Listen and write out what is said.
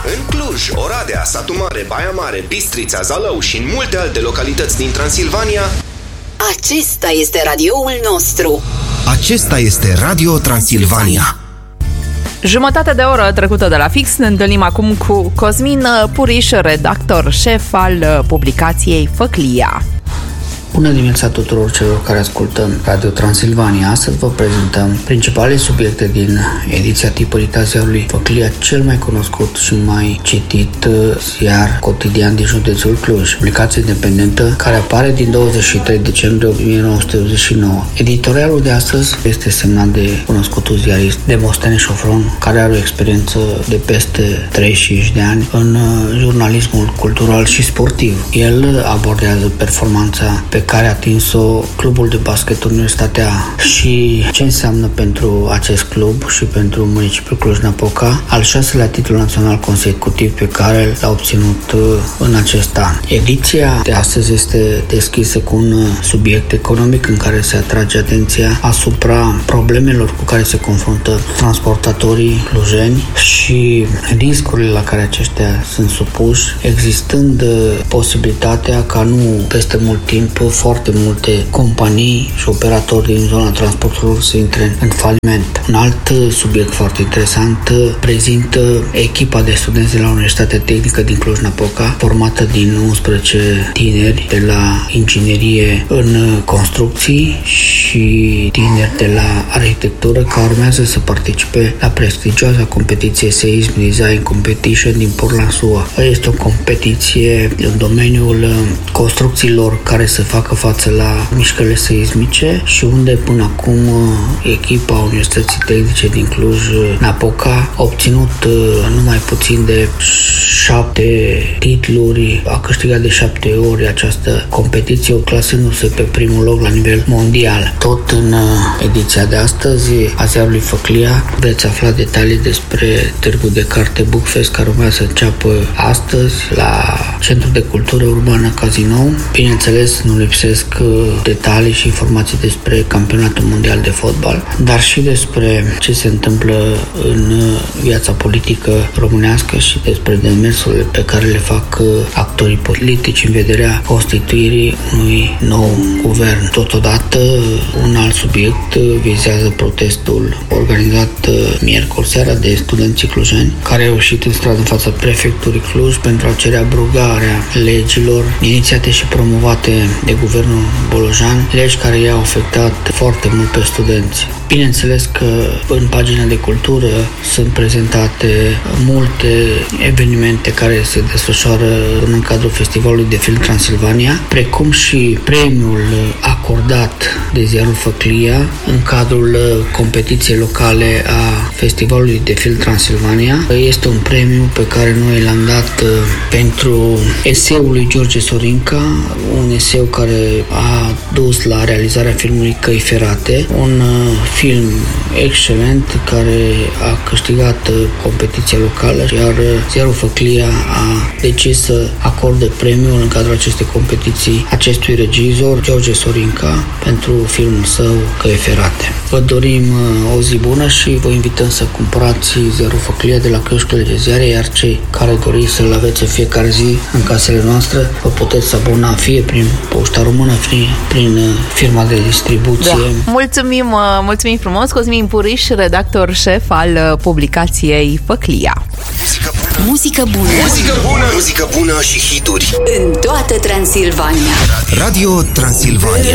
În Cluj, Oradea, Satu Mare, Baia Mare, Bistrița, Zalău și în multe alte localități din Transilvania. Acesta este radioul nostru. Acesta este Radio Transilvania. Jumătate de oră trecută de la fix, ne întâlnim acum cu Cosmin Puriș, redactor șef al publicației Făclia. Bună dimineața tuturor celor care ascultă Radio Transilvania. Astăzi vă prezentăm principalele subiecte din ediția tipărită a ziarului Făclia, cel mai cunoscut și mai citit ziar cotidian din județul Cluj, publicație independentă care apare din 23 decembrie 1989. Editorialul de astăzi este semnat de cunoscutul ziarist Demostene Șofron, care are o experiență de peste 35 de ani în jurnalismul cultural și sportiv. El abordează performanța pe care a atins-o clubul de basket Universitatea și ce înseamnă pentru acest club și pentru municipiul Cluj-Napoca al 6-lea titlu național consecutiv pe care l-a obținut în acest an. Ediția de astăzi este deschisă cu un subiect economic în care se atrage atenția asupra problemelor cu care se confruntă transportatorii clujeni și riscurile la care aceștia sunt supuși, existând posibilitatea ca nu peste mult timp foarte multe companii și operatori din zona transporturilor să intre în faliment. Un alt subiect foarte interesant prezintă echipa de studenți de la Universitatea Tehnică din Cluj-Napoca, formată din 11 tineri de la inginerie în construcții și tineri de la arhitectură, care urmează să participe la prestigioasa competiție Seism Design Competition din Portland, SUA. Este o competiție în domeniul construcțiilor care să facă față la mișcările seismice și unde până acum echipa Universității Tehnice din Cluj-Napoca a obținut numai puțin de 7 titluri, a câștigat de 7 ori această competiție, clasându-se pe primul loc la nivel mondial. Tot în ediția de astăzi a ziarului Făclia veți afla detalii despre Târgul de Carte Bookfest, care urmează să înceapă astăzi la Centrul de Cultură Urbană Cazinou. Bineînțeles, nu lipsesc detalii și informații despre campionatul mondial de fotbal, dar și despre ce se întâmplă în viața politică românească și despre demersurile pe care le fac actorii politici în vederea constituirii unui nou guvern. Totodată, un alt subiect vizează protestul organizat miercuri seara de studenții clujeni care au ieșit în stradă în fața prefecturii Cluj pentru a cere abrogarea legilor inițiate și promovate de guvernul Bolojan, legi care i-au afectat foarte mult pe studenți. Bineînțeles că în pagina de cultură sunt prezentate multe evenimente care se desfășoară în cadrul Festivalului de Film Transilvania, precum și premiul acordat de ziarul Făclia în cadrul competiției locale a Festivalului de Film Transilvania. Este un premiu pe care noi l-am dat pentru eseul lui George Sorinca, un eseu care a dus la realizarea filmului Căi Ferate, un film excelent care a câștigat competiția locală, iar ziarul Făclia a decis să acorde premiul în cadrul acestei competiții acestui regizor, George Sorinca, pentru filmul său Căi Ferate. Vă dorim o zi bună și vă invităm să cumpărați ziarul Făclia de la kioscurile de ziare, iar cei care doriți să-l aveți în fiecare zi în casele noastre, vă puteți abona fie prin Poșta Română, fie prin firma de distribuție. Da. Mulțumim frumos, Cosmin Puriș, redactor șef al publicației Făclia. Muzică bună. Muzică bună și hituri în toată Transilvania. Radio Transilvania.